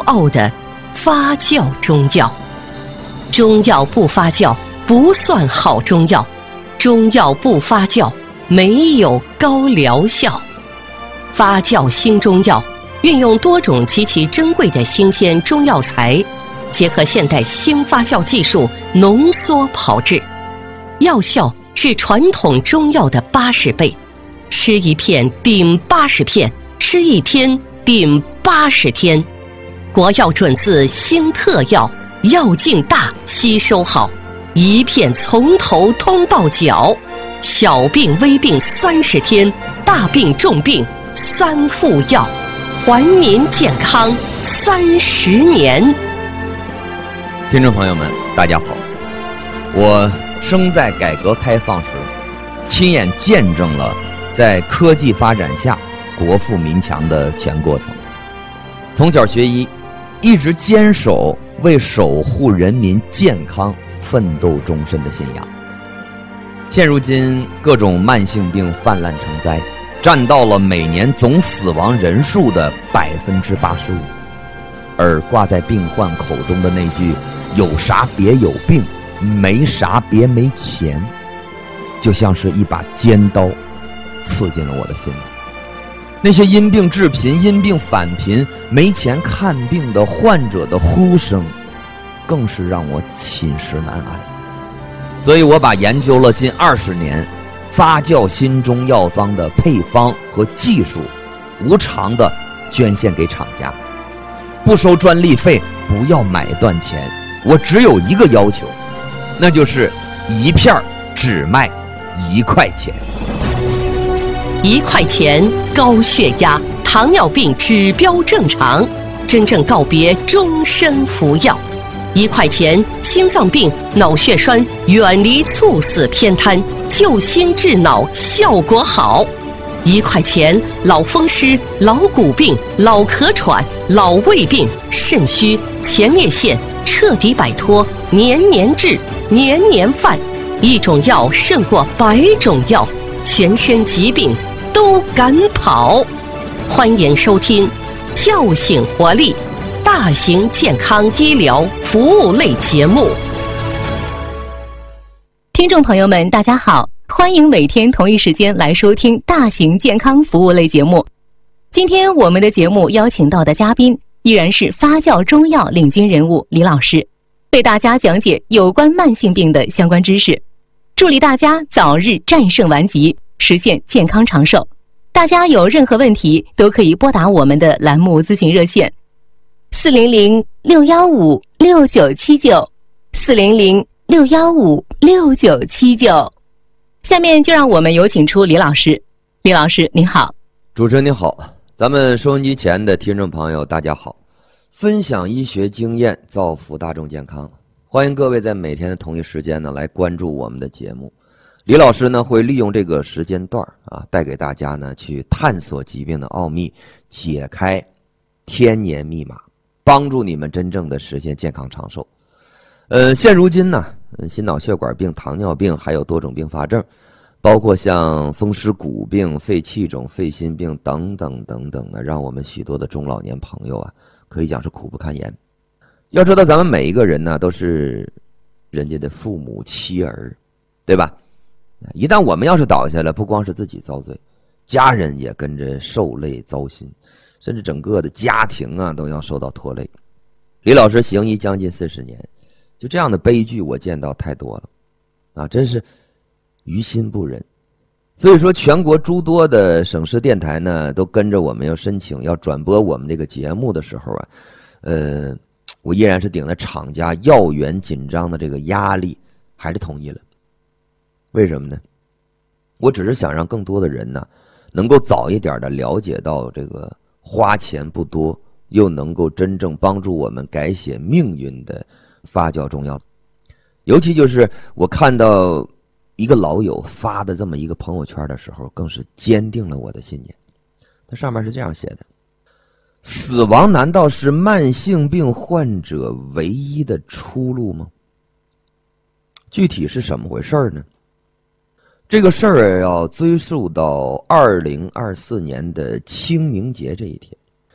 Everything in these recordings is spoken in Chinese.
傲的发酵中药。中药不发酵不算好中药，中药不发酵没有高疗效。发酵新中药运用多种极其珍贵的新鲜中药材，结合现代新发酵技术浓缩炮制，药效是传统中药的80倍，吃一片顶80片，吃一天顶80天。国药准字新特药，药劲大，吸收好，一片从头通到脚，小病微病30天，大病重病3副药，还民健康30年。 听众朋友们，大家好，我生在改革开放时，亲眼见证了在科技发展下国富民强的全过程。从小学医，一直坚守为守护人民健康奋斗终身的信仰。现如今各种慢性病泛滥成灾，占到了每年总死亡人数的85%，而挂在病患口中的那句有啥别有病，没啥别没钱，就像是一把尖刀刺进了我的心里。那些因病致贫、因病返贫、没钱看病的患者的呼声，更是让我寝食难安。所以我把研究了近20年发酵新中药方的配方和技术，无偿的捐献给厂家，不收专利费，不要买断钱。我只有一个要求，那就是一片只卖1块钱。 1块钱，高血压、糖尿病指标正常，真正告别终身服药。1块钱，心脏病、脑血栓远离猝死偏瘫，救心治脑效果好。1块钱，老风湿、老骨病、老咳喘、老胃病、肾虚、前列腺彻底摆脱，年年治，年年犯。一种药胜过100种药，全身疾病都敢跑。欢迎收听叫醒活力大型健康医疗服务类节目。 听众朋友们大家好，欢迎每天同一时间来收听大型健康服务类节目。今天我们的节目邀请到的嘉宾依然是发酵中药领军人物李老师，为大家讲解有关慢性病的相关知识，助力大家早日战胜顽疾，实现健康长寿。大家有任何问题都可以拨打我们的栏目咨询热线400-615-6979 400-615-6979。下面就让我们有请出李老师。李老师您好。 主持人您好，咱们收音机前的听众朋友大家好，分享医学经验，造福大众健康，欢迎各位在每天的同一时间呢来关注我们的节目。李老师呢会利用这个时间段带给大家呢去探索疾病的奥秘，解开天年密码，帮助你们真正的实现健康长寿。现如今呢，心脑血管病、糖尿病还有多种并发症，包括像风湿骨病、肺气肿、肺心病等等等等的，让我们许多的中老年朋友可以讲是苦不堪言。要知道咱们每一个人呢都是人家的父母妻儿，对吧？一旦我们要是倒下了，不光是自己遭罪，家人也跟着受累糟心，甚至整个的家庭都要受到拖累。李老师行医将近40年，就这样的悲剧我见到太多了真是于心不忍。所以说全国诸多的省市电台呢都跟着我们要申请要转播我们这个节目的时候我依然是顶着厂家药源紧张的这个压力，还是同意了。为什么呢？我只是想让更多的人呢能够早一点的了解到这个花钱不多又能够真正帮助我们改写命运的发酵中药。尤其就是我看到一个老友发的这么一个朋友圈的时候，更是坚定了我的信念。它上面是这样写的：死亡难道是慢性病患者唯一的出路吗？具体是什么回事呢？这个事儿要追溯到2024年的清明节这一天。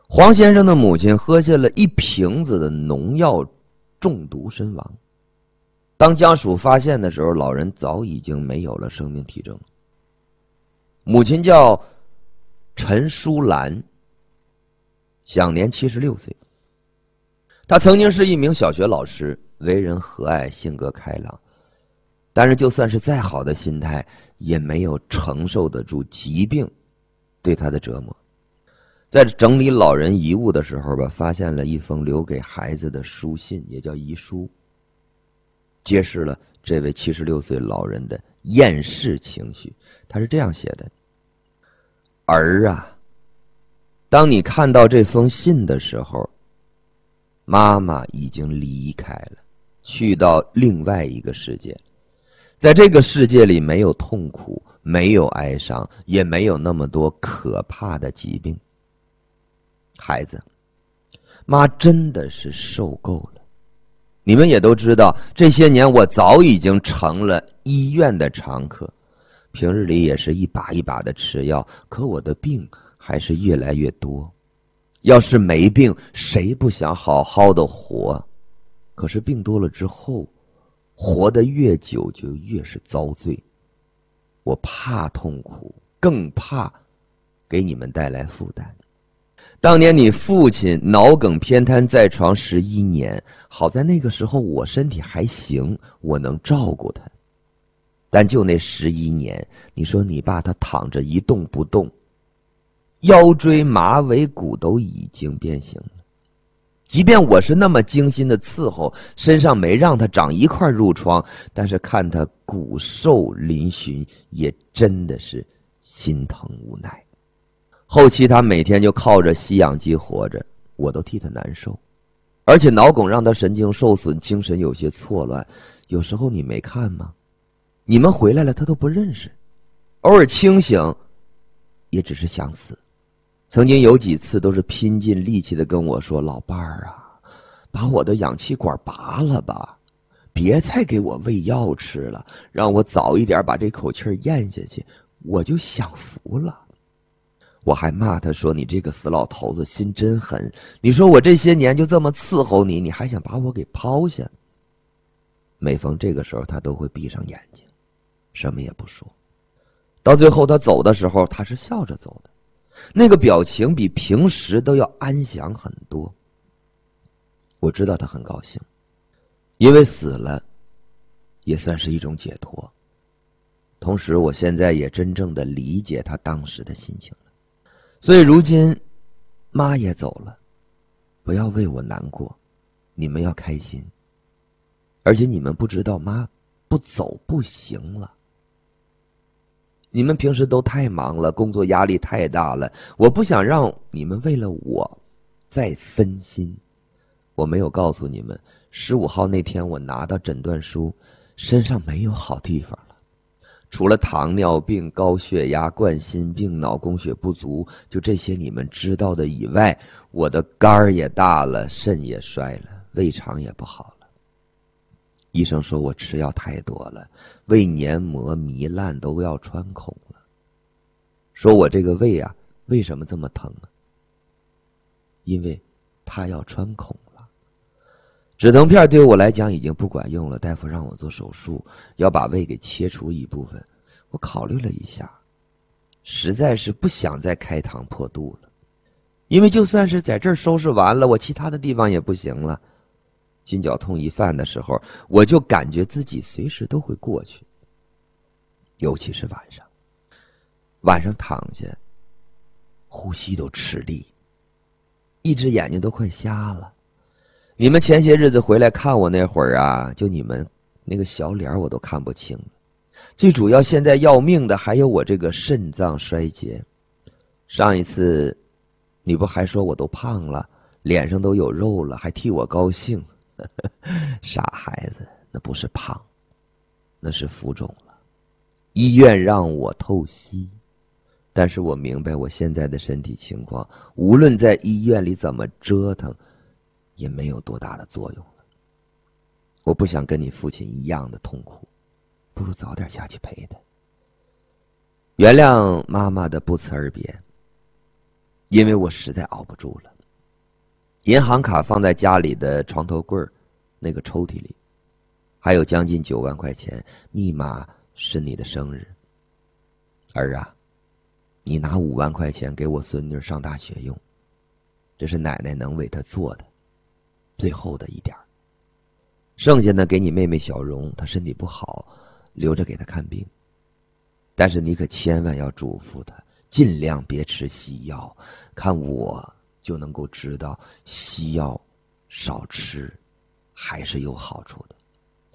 黄先生的母亲喝下了1瓶子的农药，中毒身亡。当家属发现的时候，老人早已经没有了生命体征。母亲叫陈淑兰，享年76岁。她曾经是一名小学老师，为人和蔼，性格开朗。但是就算是再好的心态，也没有承受得住疾病对她的折磨。在整理老人遗物的时候吧，发现了一封留给孩子的书信，也叫遗书，揭示了这位76岁老人的厌世情绪。他是这样写的：儿啊，当你看到这封信的时候，妈妈已经离开了，去到另外一个世界。在这个世界里，没有痛苦，没有哀伤，也没有那么多可怕的疾病。孩子，妈真的是受够了。你们也都知道，这些年我早已经成了医院的常客，平日里也是一把一把的吃药，可我的病还是越来越多。要是没病，谁不想好好的活？可是病多了之后，活得越久就越是遭罪。我怕痛苦，更怕给你们带来负担。当年你父亲脑梗偏瘫在床11年，好在那个时候我身体还行，我能照顾他。但就那11年，你说你爸他躺着一动不动，腰椎马尾骨都已经变形了。即便我是那么精心的伺候，身上没让他长一块褥疮，但是看他骨瘦嶙峋，也真的是心疼无奈。后期他每天就靠着吸氧机活着，我都替他难受。而且脑梗让他神经受损，精神有些错乱。有时候你没看吗？你们回来了他都不认识，偶尔清醒也只是想死。曾经有几次都是拼尽力气的跟我说，老伴儿啊，把我的氧气管拔了吧，别再给我喂药吃了，让我早一点把这口气咽下去，我就享福了。我还骂他说，你这个死老头子心真狠，你说我这些年就这么伺候你，你还想把我给抛下。每逢这个时候他都会闭上眼睛，什么也不说。到最后他走的时候，他是笑着走的，那个表情比平时都要安详很多。我知道他很高兴，因为死了也算是一种解脱。同时我现在也真正的理解他当时的心情了。所以如今妈也走了，不要为我难过，你们要开心。而且你们不知道，妈不走不行了。你们平时都太忙了，工作压力太大了，我不想让你们为了我再分心。我没有告诉你们，15号那天我拿到诊断书，身上没有好地方了，除了糖尿病、高血压、冠心病、脑供血不足，就这些你们知道的以外，我的肝儿也大了，肾也衰了，胃肠也不好了。医生说我吃药太多了，胃黏膜糜烂都要穿孔了。说我这个胃啊，为什么这么疼啊？因为它要穿孔了。止疼片对我来讲已经不管用了，大夫让我做手术，要把胃给切除一部分。我考虑了一下，实在是不想再开膛破肚了。因为就算是在这儿收拾完了，我其他的地方也不行了。心绞痛一犯的时候，我就感觉自己随时都会过去。尤其是晚上躺下，呼吸都吃力，一只眼睛都快瞎了。你们前些日子回来看我那会儿啊，就你们那个小脸我都看不清了。最主要现在要命的还有我这个肾脏衰竭。上一次你不还说我都胖了，脸上都有肉了，还替我高兴。傻孩子，那不是胖，那是浮肿了。医院让我透析，但是我明白我现在的身体情况，无论在医院里怎么折腾，也没有多大的作用了。我不想跟你父亲一样的痛苦，不如早点下去陪他。原谅妈妈的不辞而别，因为我实在熬不住了。 银行卡放在家里的床头柜那个抽屉里，还有将近9万块钱，密码是你的生日。儿啊，你拿5万块钱给我孙女上大学用，这是奶奶能为她做的最后的一点，剩下的给你妹妹小荣，她身体不好，留着给她看病。但是你可千万要嘱咐她，尽量别吃西药，看我就能够知道西药少吃还是有好处的。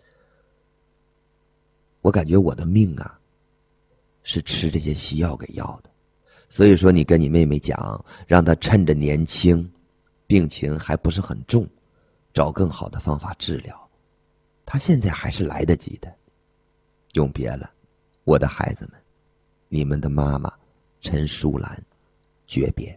我感觉我的命啊是吃这些西药给要的，所以说你跟你妹妹讲，让她趁着年轻，病情还不是很重，找更好的方法治疗，她现在还是来得及的。永别了，我的孩子们，你们的妈妈陈淑兰，诀别。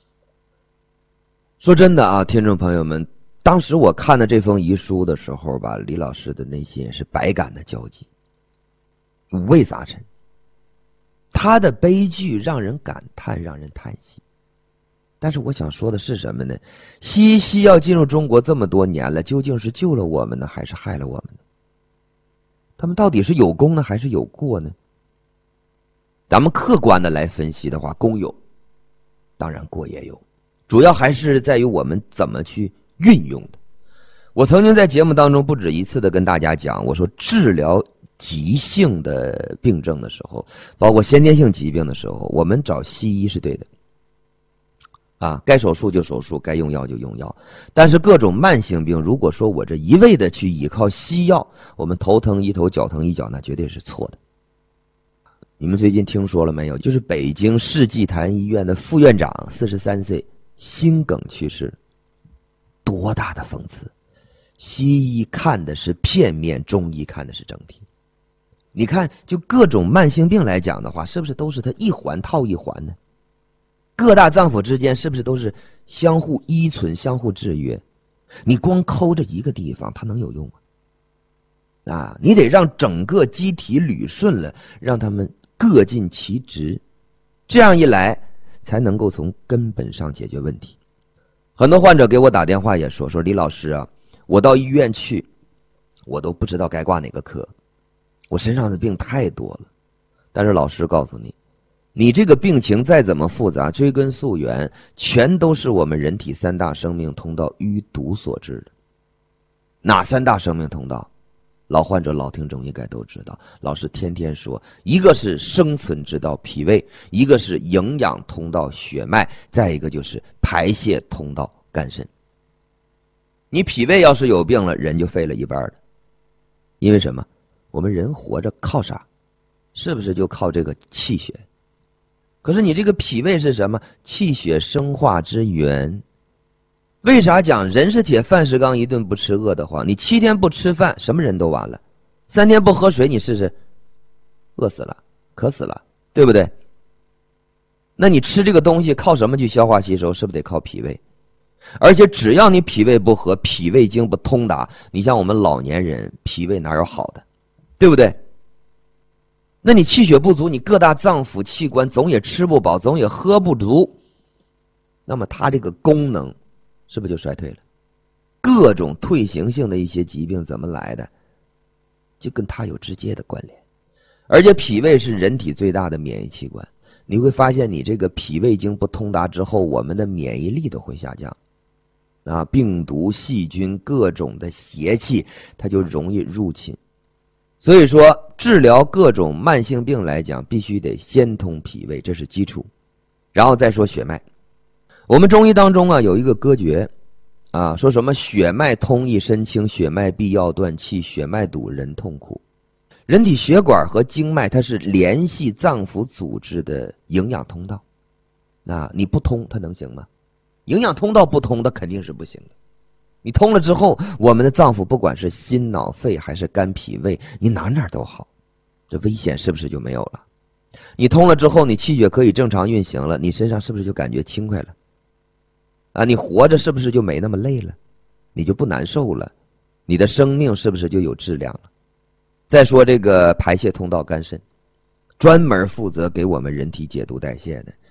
说真的啊，听众朋友们，当时我看到这封遗书的时候吧，李老师的内心也是百感的交集，五味杂陈。他的悲剧让人感叹，让人叹息。但是我想说的是什么呢？西药进入中国这么多年了，究竟是救了我们呢，还是害了我们呢？他们到底是有功呢，还是有过呢？咱们客观的来分析的话，功有，当然过也有，主要还是在于我们怎么去运用的。我曾经在节目当中不止一次的跟大家讲，我说治疗急性的病症的时候，包括先天性疾病的时候，我们找西医是对的啊，该手术就手术，该用药就用药。但是各种慢性病，如果说我这一味的去依靠西药，我们头疼一头，脚疼一脚，那绝对是错的。你们最近听说了没有？就是北京世纪坛医院的副院长43岁心梗去世，多大的讽刺！西医看的是片面，中医看的是整体。你看，就各种慢性病来讲的话，是不是都是它一环套一环呢？各大脏腑之间是不是都是相互依存、相互制约？你光抠着一个地方，它能有用吗？啊，你得让整个机体捋顺了，让他们各尽其职，这样一来才能够从根本上解决问题。很多患者给我打电话也说李老师啊，我到医院去，我都不知道该挂哪个科，我身上的病太多了。但是老师告诉你，你这个病情再怎么复杂，追根溯源，全都是我们人体3大生命通道淤堵所致的。哪3大生命通道？老患者老听众应该都知道，老师天天说，一个是生存之道脾胃，一个是营养通道血脉，再一个就是排泄通道肝肾。你脾胃要是有病了，人就废了一半了。因为什么？我们人活着靠啥？是不是就靠这个气血？可是你这个脾胃是什么？气血生化之源。为啥讲人是铁，饭是钢，一顿不吃饿得慌？你7天不吃饭，什么人都完了。3天不喝水，你试试，饿死了，渴死了，对不对？那你吃这个东西靠什么去消化吸收？是不是得靠脾胃？而且只要你脾胃不和，脾胃经不通达，你像我们老年人，脾胃哪有好的，对不对？那你气血不足，你各大脏腑器官总也吃不饱，总也喝不足，那么它这个功能是不是就衰退了？各种退行性的一些疾病怎么来的？就跟它有直接的关联。而且脾胃是人体最大的免疫器官，你会发现你这个脾胃经不通达之后，我们的免疫力都会下降啊，病毒细菌各种的邪气它就容易入侵。所以说治疗各种慢性病来讲，必须得先通脾胃，这是基础，然后再说血脉。我们中医当中啊有一个歌诀啊，说什么血脉通益身轻，血脉闭要断气，血脉堵人痛苦。人体血管和经脉它是联系脏腑组织的营养通道，那你不通它能行吗？营养通道不通它肯定是不行的。你通了之后，我们的脏腑不管是心脑肺还是肝脾胃，你哪都好，这危险是不是就没有了？你通了之后，你气血可以正常运行了，你身上是不是就感觉轻快了啊？你活着是不是就没那么累了？你就不难受了？你的生命是不是就有质量了？再说这个排泄通道肝肾，专门负责给我们人体解毒代谢的，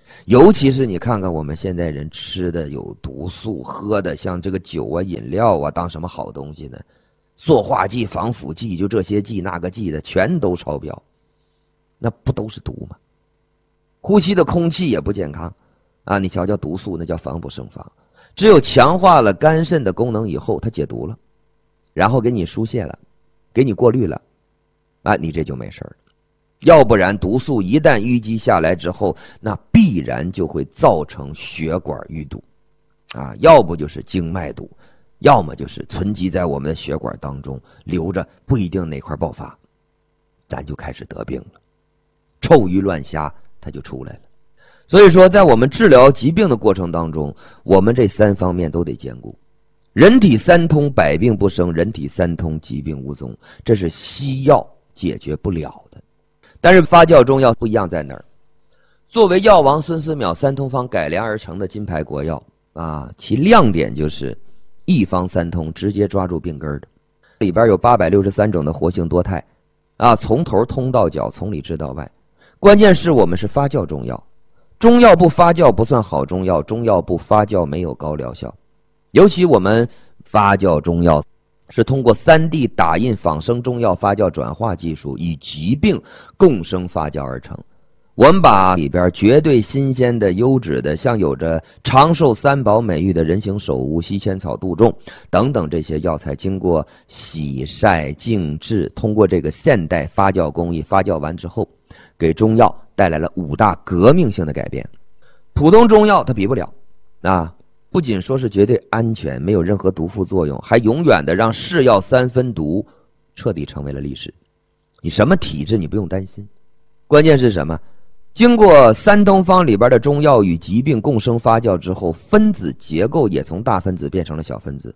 尤其是你看看我们现在人吃的有毒素，喝的像这个酒啊、饮料啊，当什么好东西呢？塑化剂、防腐剂，就这些剂那个剂的全都超标，那不都是毒吗？呼吸的空气也不健康啊！你瞧瞧毒素，那叫防不胜防。只有强化了肝肾的功能以后，它解毒了，然后给你输泄了，给你过滤了，啊，你这就没事了。要不然毒素一旦淤积下来之后，那必然就会造成血管淤堵啊，要不就是经脉堵，要么就是存积在我们的血管当中留着，不一定哪块爆发，咱就开始得病了，臭鱼乱虾它就出来了。所以说在我们治疗疾病的过程当中，我们这3方面都得兼顾。人体3通，百病不生；人体3通，疾病无踪。这是西药解决不了的。但是发酵中药不一样在哪儿？作为药王孙思邈3通方改良而成的金牌国药啊，其亮点就是一方3通，直接抓住病根的。里边有863种的活性多肽啊，从头通到脚，从里治到外。关键是我们是发酵中药，中药不发酵不算好中药，中药不发酵没有高疗效。尤其我们发酵中药是通过3D 打印仿生中药发酵转化技术，以疾病共生发酵而成。我们把里边绝对新鲜的、优质的，像有着长寿3宝美誉的人形首乌、西千草、杜仲等等这些药材，经过洗晒静置，通过这个现代发酵工艺发酵完之后，给中药带来了5大革命性的改变。普通中药它比不了啊，不仅说是绝对安全，没有任何毒副作用，还永远的让是药3分毒彻底成为了历史。你什么体质你不用担心，关键是什么？经过3通方里边的中药与疾病共生发酵之后，分子结构也从大分子变成了小分子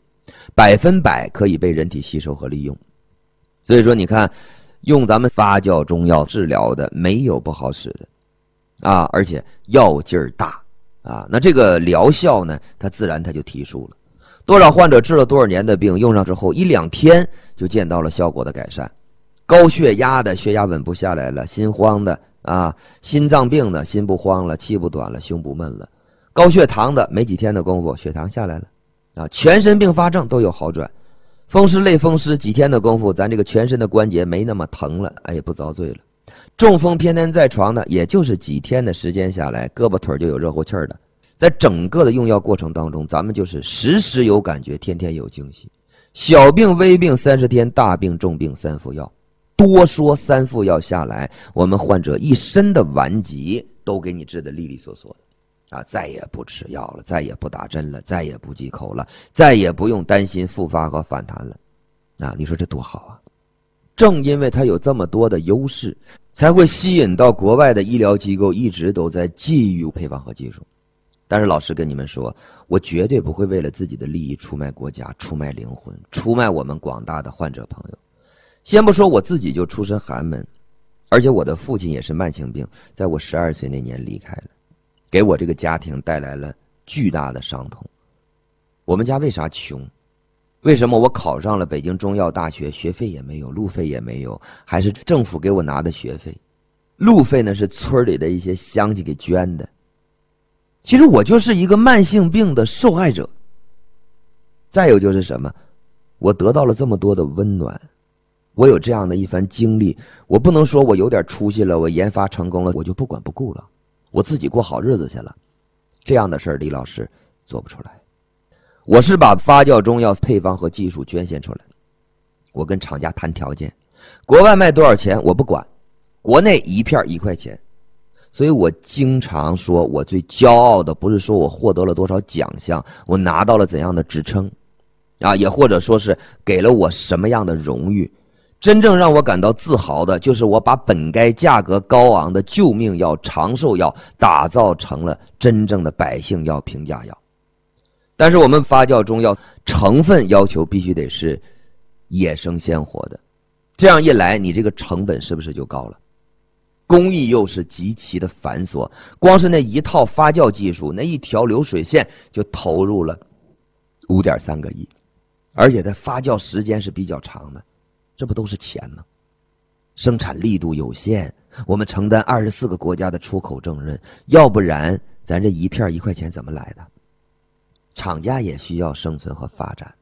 ，100%可以被人体吸收和利用。所以说你看，用咱们发酵中药治疗的没有不好使的啊，而且药劲儿大啊，那这个疗效呢，它自然它就提速了。多少患者治了多少年的病，用上之后1、2天就见到了效果的改善。高血压的血压稳不下来了，心慌的啊，心脏病的心不慌了，气不短了，胸不闷了。高血糖的没几天的功夫血糖下来了啊，全身并发症都有好转。风湿类风湿几天的功夫，咱这个全身的关节没那么疼了，哎，也不遭罪了。中风偏瘫在床的，也就是几天的时间下来，胳膊腿就有热乎气儿的。在整个的用药过程当中，咱们就是时时有感觉，天天有惊喜。小病微病30天，大病重病3副药。多说3副药下来，我们患者一身的顽疾都给你治得利利索索的啊，再也不吃药了，再也不打针了，再也不忌口了，再也不用担心复发和反弹了啊，你说这多好啊。正因为它有这么多的优势，才会吸引到国外的医疗机构一直都在觊觎配方和技术。但是老师跟你们说，我绝对不会为了自己的利益出卖国家，出卖灵魂，出卖我们广大的患者朋友。先不说我自己就出身寒门，而且我的父亲也是慢性病，在我12岁那年离开了，给我这个家庭带来了巨大的伤痛。我们家为啥穷？为什么我考上了北京中药大学，学费也没有，路费也没有，还是政府给我拿的学费？路费呢是村里的一些乡亲给捐的。其实我就是一个慢性病的受害者。再有就是什么？我得到了这么多的温暖，我有这样的一番经历，我不能说我有点出息了，我研发成功了，我就不管不顾了，我自己过好日子去了。这样的事儿，李老师做不出来。我是把发酵中药配方和技术捐献出来，我跟厂家谈条件，国外卖多少钱我不管，国内一片1块钱。所以我经常说，我最骄傲的不是说我获得了多少奖项，我拿到了怎样的职称啊，也或者说是给了我什么样的荣誉。真正让我感到自豪的就是我把本该价格高昂的救命药、长寿药打造成了真正的百姓药、平价药。但是我们发酵中药成分要求必须得是野生鲜活的，这样一来你这个成本是不是就高了？工艺又是极其的繁琐，光是那一套发酵技术，那一条流水线就投入了5.3个亿，而且它发酵时间是比较长的，这不都是钱吗？ 生产力度有限，我们承担24个国家的出口重任，要不然咱这一片1块钱怎么来的？厂家也需要生存和发展。